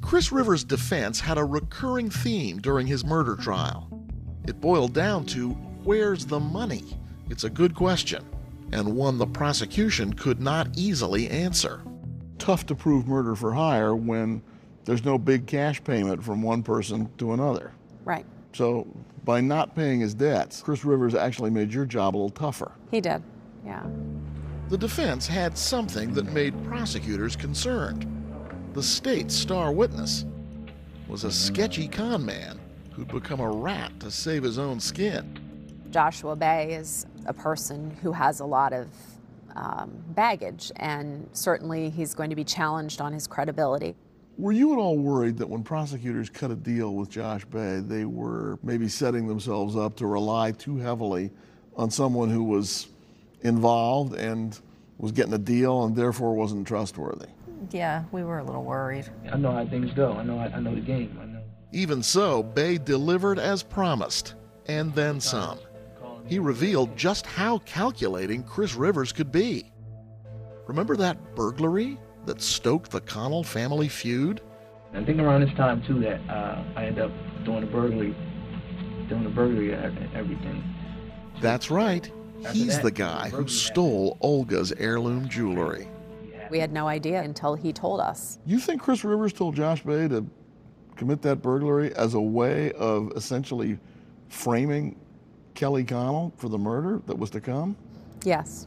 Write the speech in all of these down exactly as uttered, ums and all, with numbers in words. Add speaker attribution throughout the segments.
Speaker 1: Chris Rivers' defense had a recurring theme during his murder trial. It boiled down to, where's the money? It's a good question, and one the prosecution could not easily answer.
Speaker 2: Tough to prove murder for hire when there's no big cash payment from one person to another.
Speaker 3: Right.
Speaker 2: So by not paying his debts, Chris Rivers actually made your job a little tougher.
Speaker 3: He did, yeah.
Speaker 1: The defense had something that made prosecutors concerned. The state's star witness was a sketchy con man who'd become a rat to save his own skin.
Speaker 3: Joshua Bay is a person who has a lot of um, baggage, and certainly he's going to be challenged on his credibility.
Speaker 2: Were you at all worried that when prosecutors cut a deal with Josh Bay, they were maybe setting themselves up to rely too heavily on someone who was involved and was getting a deal and therefore wasn't trustworthy?
Speaker 4: Yeah, we were a little worried.
Speaker 5: I know how things go. I know I know the game. I know.
Speaker 1: Even so, Bay delivered as promised, and then some. He revealed just how calculating Chris Rivers could be. Remember that burglary that stoked the Connell family feud?
Speaker 5: I think around this time, too, that uh, I ended up doing a burglary, doing a burglary and everything.
Speaker 1: That's right. He's the guy who stole Olga's heirloom jewelry.
Speaker 3: We had no idea until he told us.
Speaker 2: You think Chris Rivers told Josh Bay to commit that burglary as a way of essentially framing Kelly Connell for the murder that was to come?
Speaker 3: Yes.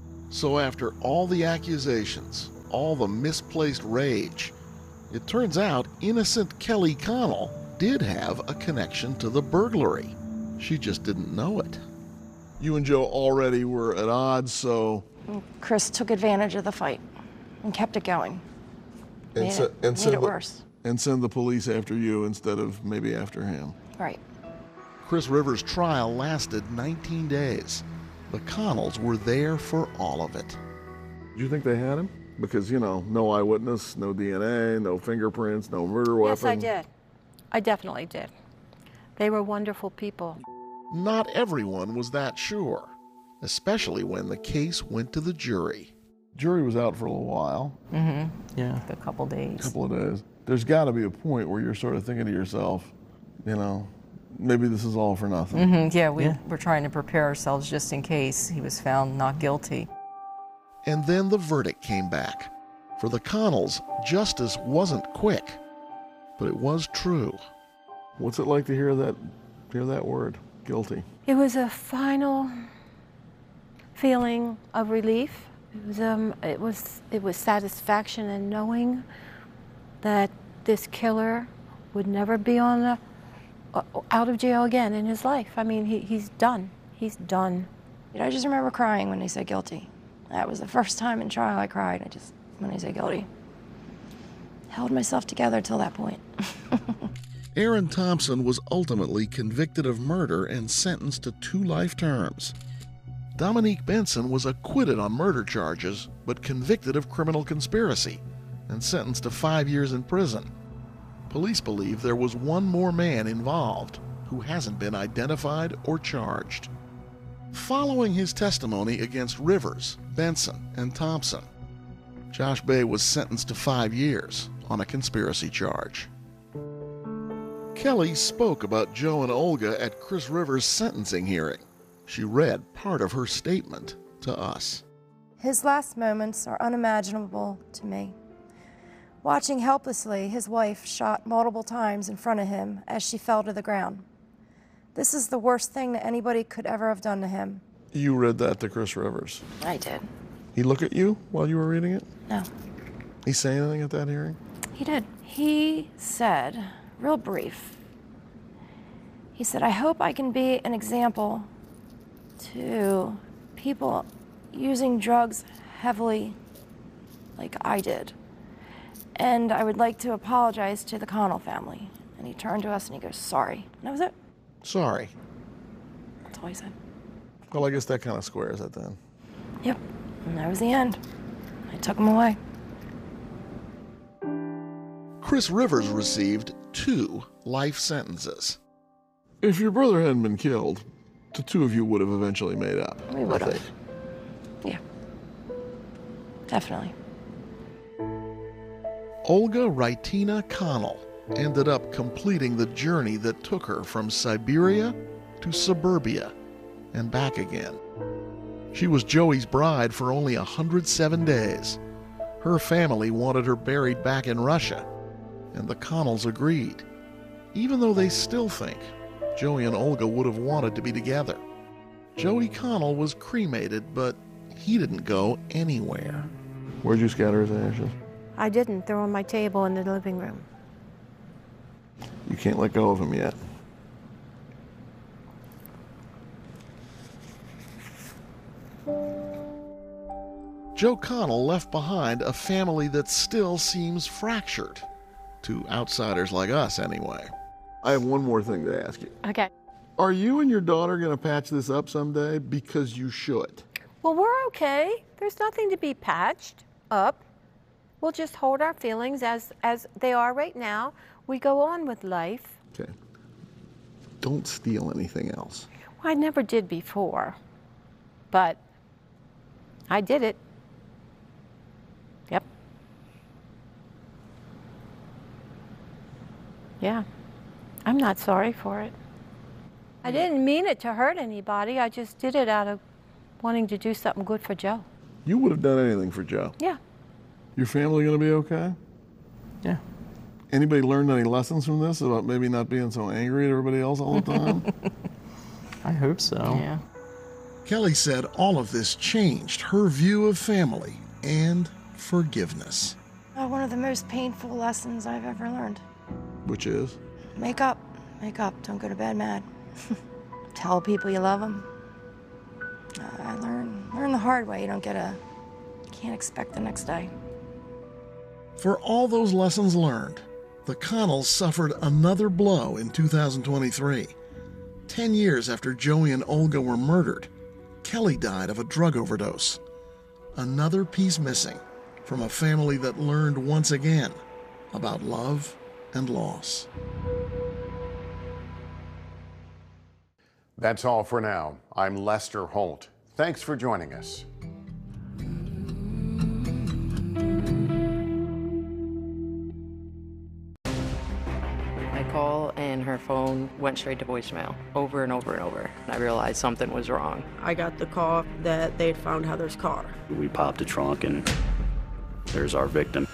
Speaker 1: So after all the accusations, all the misplaced rage, it turns out innocent Kelly Connell did have a connection to the burglary. She just didn't know it.
Speaker 2: You and Joe already were at odds, so...
Speaker 6: Chris took advantage of the fight and kept it going.
Speaker 2: And,
Speaker 6: made
Speaker 2: se-
Speaker 6: it,
Speaker 2: and
Speaker 6: made
Speaker 2: send
Speaker 6: it
Speaker 2: the,
Speaker 6: worse.
Speaker 2: And send the police after you instead of maybe after him.
Speaker 6: Right.
Speaker 1: Chris Rivers' trial lasted nineteen days. The Connells were there for all of it.
Speaker 2: Do you think they had him? Because, you know, no eyewitness, no D N A, no fingerprints, no murder weapon.
Speaker 4: Yes, I did. I definitely did. They were wonderful people.
Speaker 1: Not everyone was that sure, especially when the case went to the jury.
Speaker 2: Jury was out for a little while.
Speaker 4: Mm-hmm. Yeah. A couple days.
Speaker 2: A couple of days. There's got to be a point where you're sort of thinking to yourself, you know, maybe this is all for nothing.
Speaker 4: Mm-hmm. Yeah, we yeah. were trying to prepare ourselves just in case he was found not guilty.
Speaker 1: And then the verdict came back. For the Connells, justice wasn't quick, but it was true.
Speaker 2: What's it like to hear that, hear that word, guilty?
Speaker 4: It was a final feeling of relief. It was, um, it was, it was satisfaction in knowing that this killer would never be on the, uh, out of jail again in his life. I mean, he, he's done. He's done.
Speaker 6: You know, I just remember crying when they said guilty. That was the first time in trial I cried. I just, when they said guilty, held myself together till that point.
Speaker 1: Aaron Thompson was ultimately convicted of murder and sentenced to two life terms. Dominique Benson was acquitted on murder charges, but convicted of criminal conspiracy and sentenced to five years in prison. Police believe there was one more man involved who hasn't been identified or charged. Following his testimony against Rivers, Benson, and Thompson, Josh Bay was sentenced to five years on a conspiracy charge. Kelly spoke about Joe and Olga at Chris Rivers' sentencing hearing. She read part of her statement to us.
Speaker 6: His last moments are unimaginable to me. Watching helplessly his wife shot multiple times in front of him as she fell to the ground. This is the worst thing that anybody could ever have done to him.
Speaker 2: You read that to Chris Rivers?
Speaker 6: I did.
Speaker 2: He look at you while you were reading it?
Speaker 6: No.
Speaker 2: He say anything at that hearing?
Speaker 6: He did. He said, real brief, he said, I hope I can be an example to people using drugs heavily like I did. And I would like to apologize to the Connell family. And he turned to us and he goes, sorry. And that was it.
Speaker 1: Sorry.
Speaker 6: That's all he said.
Speaker 2: Well, I guess that kind of squares it then.
Speaker 6: Yep. And that was the end. I took him away.
Speaker 1: Chris Rivers received two life sentences.
Speaker 2: If your brother hadn't been killed, the two of you would have eventually made up.
Speaker 6: We would have. Yeah. Definitely.
Speaker 1: Olga Rytina Connell ended up completing the journey that took her from Siberia to suburbia and back again. She was Joey's bride for only one hundred seven days. Her family wanted her buried back in Russia, and the Connells agreed, even though they still think Joey and Olga would have wanted to be together. Joey Connell was cremated, but he didn't go anywhere.
Speaker 2: Where'd you scatter his ashes?
Speaker 4: I didn't. They're on my table in the living room.
Speaker 2: You can't let go of him yet.
Speaker 1: Joe Connell left behind a family that still seems fractured, to outsiders like us anyway.
Speaker 2: I have one more thing to ask you.
Speaker 4: Okay.
Speaker 2: Are you and your daughter going to patch this up someday? Because you should.
Speaker 4: Well, we're okay. There's nothing to be patched up. We'll just hold our feelings as, as they are right now. We go on with life.
Speaker 2: Okay. Don't steal anything else.
Speaker 4: Well, I never did before, but I did it. Yep. Yeah. I'm not sorry for it. I didn't mean it to hurt anybody. I just did it out of wanting to do something good for Joe.
Speaker 2: You would have done anything for Joe.
Speaker 4: Yeah.
Speaker 2: Your family going to be okay?
Speaker 5: Yeah.
Speaker 2: Anybody learned any lessons from this about maybe not being so angry at everybody else all the time?
Speaker 5: I hope so.
Speaker 6: Yeah.
Speaker 1: Kelly said all of this changed her view of family and forgiveness.
Speaker 6: Uh, one of the most painful lessons I've ever learned.
Speaker 2: Which is?
Speaker 6: Make up. Make up. Don't go to bed mad. Tell people you love them. Uh, I learned, learned the hard way. You don't get a, can't expect the next day.
Speaker 1: For all those lessons learned, the Connells suffered another blow in two thousand twenty-three. Ten years after Joey and Olga were murdered, Kelly died of a drug overdose. Another piece missing from a family that learned once again about love and loss.
Speaker 7: That's all for now. I'm Lester Holt. Thanks for joining us.
Speaker 8: I call and her phone went straight to voicemail over and over and over. I realized something was wrong.
Speaker 9: I got the call that they'd found Heather's car.
Speaker 10: We popped the trunk and there's our victim.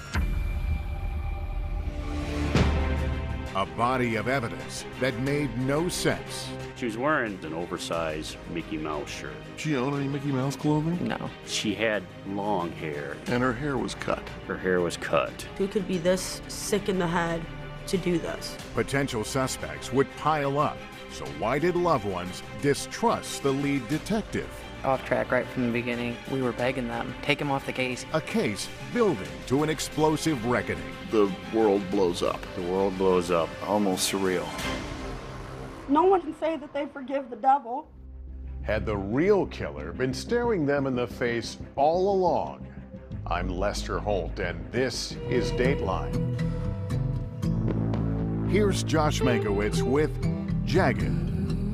Speaker 7: A body of evidence that made no sense.
Speaker 10: She was wearing an oversized Mickey Mouse shirt.
Speaker 2: Did she own any Mickey Mouse clothing?
Speaker 8: No.
Speaker 10: She had long hair.
Speaker 2: And her hair was cut.
Speaker 10: Her hair was cut.
Speaker 9: Who could be this sick in the head to do this?
Speaker 7: Potential suspects would pile up. So why did loved ones distrust the lead detective?
Speaker 8: Off track right from the beginning. We were begging them, take him off the case.
Speaker 7: A case building to an explosive reckoning.
Speaker 2: The world blows up.
Speaker 10: The world blows up.
Speaker 2: Almost surreal.
Speaker 9: No one can say that they forgive the devil.
Speaker 7: Had the real killer been staring them in the face all along? I'm Lester Holt, and this is Dateline. Here's Josh Mankiewicz with Jagged.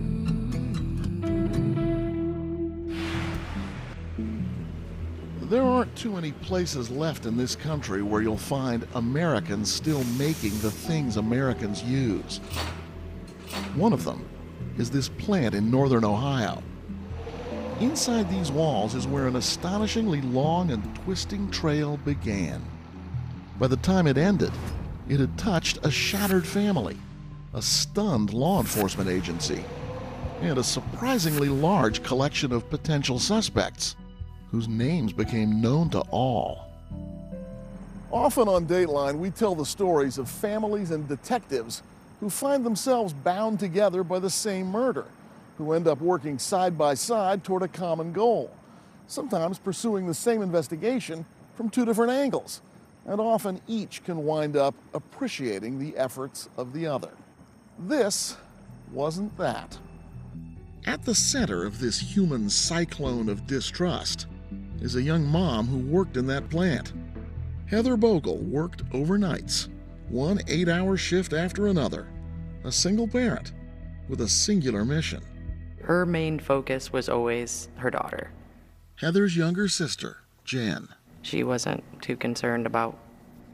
Speaker 1: There aren't too many places left in this country where you'll find Americans still making the things Americans use. One of them is this plant in northern Ohio. Inside these walls is where an astonishingly long and twisting trail began. By the time it ended, it had touched a shattered family, a stunned law enforcement agency, and a surprisingly large collection of potential suspects, whose names became known to all.
Speaker 2: Often on Dateline, we tell the stories of families and detectives who find themselves bound together by the same murder, who end up working side by side toward a common goal, sometimes pursuing the same investigation from two different angles, and often each can wind up appreciating the efforts of the other. This wasn't that.
Speaker 1: At the center of this human cyclone of distrust is a young mom who worked in that plant. Heather Bogle worked overnights, one eight-hour shift after another, a single parent with a singular mission.
Speaker 8: Her main focus was always her daughter.
Speaker 1: Heather's younger sister, Jen.
Speaker 8: She wasn't too concerned about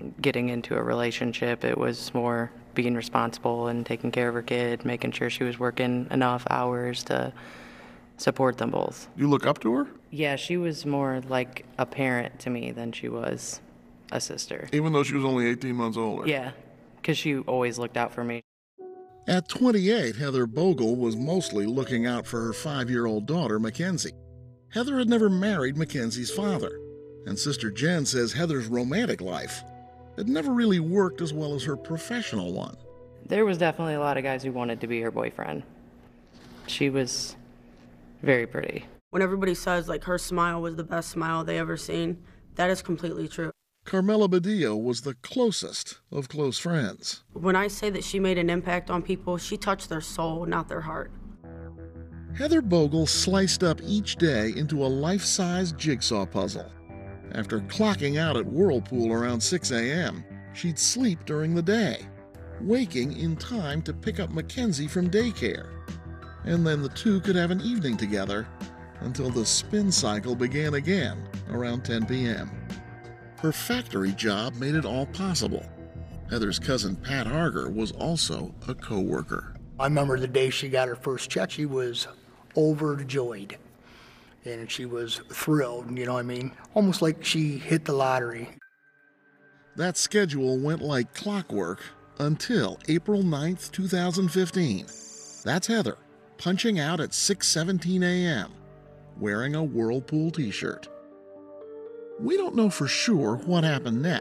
Speaker 8: getting into a relationship. It was more being responsible and taking care of her kid, making sure she was working enough hours to support them both.
Speaker 2: You look up to her?
Speaker 8: Yeah, she was more like a parent to me than she was a sister.
Speaker 2: Even though she was only eighteen months older?
Speaker 8: Yeah, because she always looked out for me.
Speaker 1: At twenty-eight, Heather Bogle was mostly looking out for her five-year-old daughter, Mackenzie. Heather had never married Mackenzie's father, and Sister Jen says Heather's romantic life had never really worked as well as her professional one.
Speaker 8: There was definitely a lot of guys who wanted to be her boyfriend. She was very pretty.
Speaker 11: When everybody says like her smile was the best smile they ever seen, that is completely true.
Speaker 1: Carmela Badillo was the closest of close friends.
Speaker 11: When I say that she made an impact on people, she touched their soul, not their heart.
Speaker 1: Heather Bogle sliced up each day into a life-size jigsaw puzzle. After clocking out at Whirlpool around six a.m., she'd sleep during the day, waking in time to pick up Mackenzie from daycare. And then the two could have an evening together until the spin cycle began again around ten p.m. Her factory job made it all possible. Heather's cousin Pat Harger was also a co-worker.
Speaker 12: I remember the day she got her first check, she was overjoyed. And she was thrilled, you know what I mean? Almost like she hit the lottery.
Speaker 1: That schedule went like clockwork until April ninth, two thousand fifteen. That's Heather, punching out at six seventeen a.m., wearing a Whirlpool t-shirt. We don't know for sure what happened next.